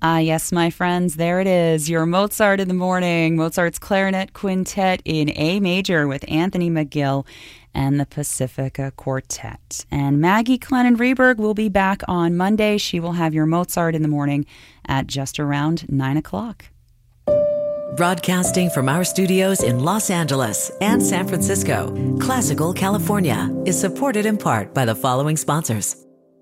Ah, yes, my friends, there it is. Your Mozart in the Morning. Mozart's Clarinet Quintet in A major with Anthony McGill and the Pacifica Quartet. And Maggie Clennon-Reberg will be back on Monday. She will have your Mozart in the Morning at just around 9 o'clock. Broadcasting from our studios in Los Angeles and San Francisco, Classical California is supported in part by the following sponsors.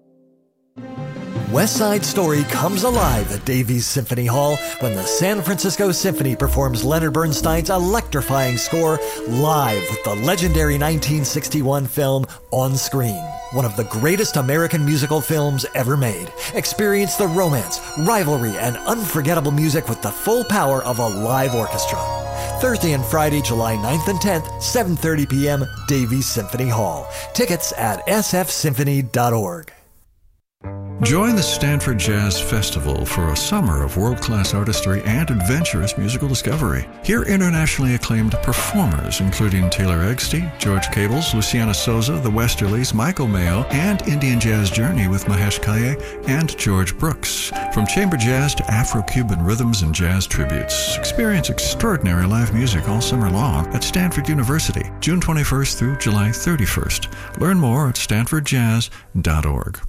West Side Story comes alive at Davies Symphony Hall when the San Francisco Symphony performs Leonard Bernstein's electrifying score live with the legendary 1961 film On Screen. One of the greatest American musical films ever made. Experience the romance, rivalry, and unforgettable music with the full power of a live orchestra. Thursday and Friday, July 9th and 10th, 7:30 p.m., Davies Symphony Hall. Tickets at sfsymphony.org. Join the Stanford Jazz Festival for a summer of world-class artistry and adventurous musical discovery. Hear internationally acclaimed performers including Taylor Eggstein, George Cables, Luciana Souza, the Westerlies, Michael Mayo, and Indian Jazz Journey with Mahesh Kaye and George Brooks. From chamber jazz to Afro-Cuban rhythms and jazz tributes, experience extraordinary live music all summer long at Stanford University, June 21st through July 31st. Learn more at stanfordjazz.org.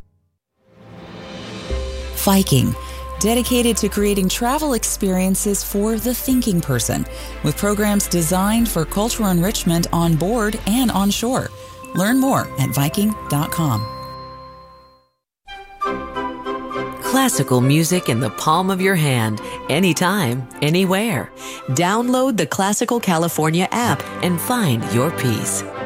Viking, dedicated to creating travel experiences for the thinking person, with programs designed for cultural enrichment on board and on shore. Learn more at Viking.com. Classical music in the palm of your hand, anytime, anywhere. Download the Classical California app and find your peace.